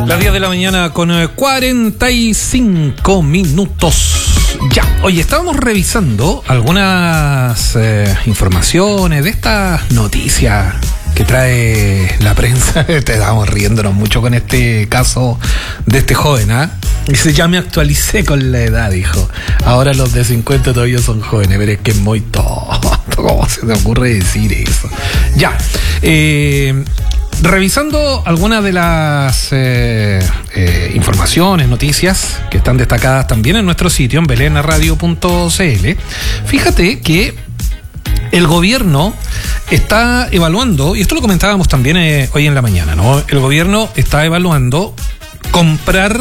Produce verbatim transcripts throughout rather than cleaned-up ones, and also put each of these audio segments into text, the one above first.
Las diez de la mañana con cuarenta y cinco minutos. Ya, oye, estábamos revisando algunas eh, informaciones de estas noticias que trae la prensa. Te estábamos riéndonos mucho con este caso de este joven, ¿ah? ¿eh? Dice, ya me actualicé con la edad, dijo. Ahora los de cincuenta todavía son jóvenes, pero es que es muy tonto. ¿Cómo se te ocurre decir eso? Ya, eh... revisando algunas de las eh, eh, informaciones, noticias que están destacadas también en nuestro sitio, en belén radio punto c l, fíjate que el gobierno está evaluando, y esto lo comentábamos también eh, hoy en la mañana, ¿no? El gobierno está evaluando comprar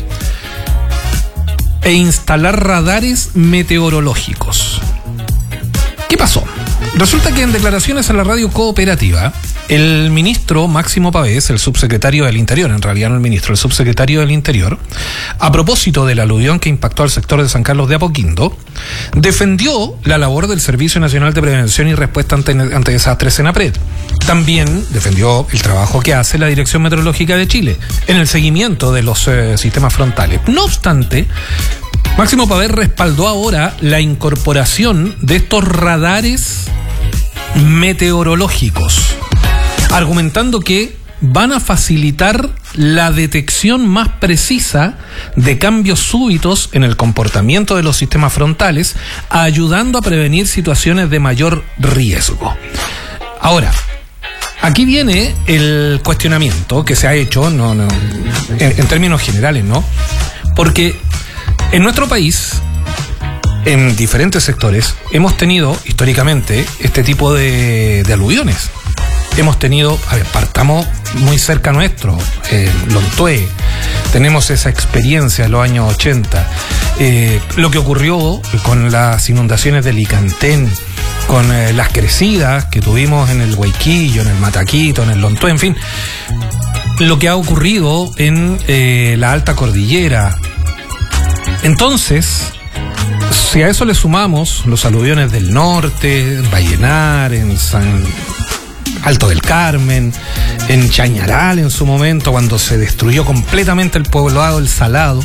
e instalar radares meteorológicos. ¿Qué pasó? Resulta que en declaraciones a la radio cooperativa, el ministro Máximo Pavés, el subsecretario del Interior, en realidad no el ministro, el subsecretario del Interior, a propósito del aluvión que impactó al sector de San Carlos de Apoquindo, defendió la labor del Servicio Nacional de Prevención y Respuesta ante, ante Desastres, SENAPRED. También defendió el trabajo que hace la Dirección Meteorológica de Chile en el seguimiento de los eh, sistemas frontales. No obstante, Máximo Pavés respaldó ahora la incorporación de estos radares meteorológicos, argumentando que van a facilitar la detección más precisa de cambios súbitos en el comportamiento de los sistemas frontales, ayudando a prevenir situaciones de mayor riesgo. Ahora, aquí viene el cuestionamiento que se ha hecho, no, no, en, en términos generales, ¿no? Porque en nuestro país, en diferentes sectores, hemos tenido históricamente este tipo de, de aluviones. Hemos tenido, a ver, partamos muy cerca nuestro, eh, Lontué, tenemos esa experiencia en los años ochenta. Eh, lo que ocurrió con las inundaciones de Licantén, con eh, las crecidas que tuvimos en el Huayquillo, en el Mataquito, en el Lontué, en fin. Lo que ha ocurrido en eh, la alta cordillera. Entonces, si a eso le sumamos los aluviones del norte, en Vallenar, en San Alto del Carmen, en Chañaral en su momento, cuando se destruyó completamente el poblado El Salado,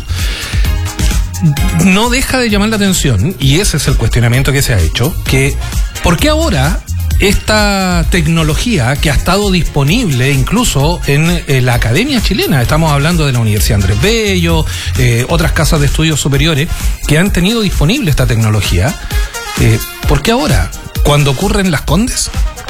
no deja de llamar la atención, y ese es el cuestionamiento que se ha hecho, que ¿por qué ahora esta tecnología que ha estado disponible incluso en, en la Academia Chilena? Estamos hablando de la Universidad Andrés Bello, eh, otras casas de estudios superiores que han tenido disponible esta tecnología. Eh, ¿Por qué ahora? ¿Cuando ocurre en Las Condes?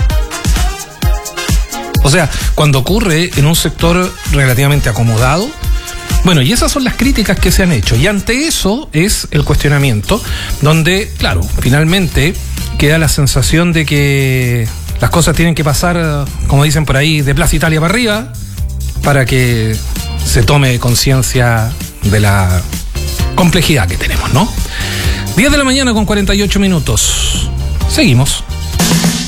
O sea, cuando ocurre en un sector relativamente acomodado. Bueno, y esas son las críticas que se han hecho. Y ante eso es el cuestionamiento, donde, claro, finalmente queda la sensación de que las cosas tienen que pasar, como dicen por ahí, de Plaza Italia para arriba, para que se tome conciencia de la complejidad que tenemos, ¿no? diez de la mañana con cuarenta y ocho minutos. Seguimos.